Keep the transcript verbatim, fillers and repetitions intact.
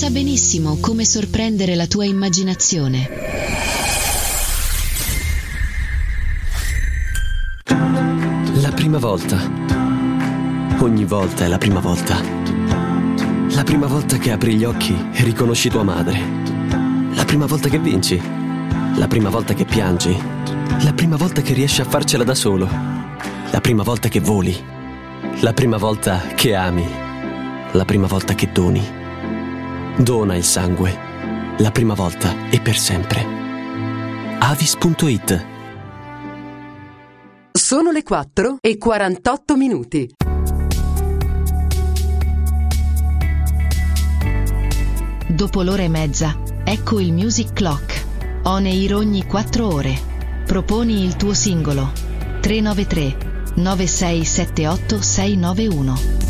sa benissimo come sorprendere la tua immaginazione. La prima volta. Ogni volta è la prima volta. La prima volta che apri gli occhi e riconosci tua madre. La prima volta che vinci. La prima volta che piangi. La prima volta che riesci a farcela da solo. La prima volta che voli. La prima volta che ami. La prima volta che doni. Dona il sangue. La prima volta e per sempre. Avis punto it. Sono le quattro e quarantotto minuti. Dopo l'ora e mezza, ecco il Music Clock. On air ogni quattro ore. Proponi il tuo singolo. tre nove tre nove sei sette otto sei nove uno.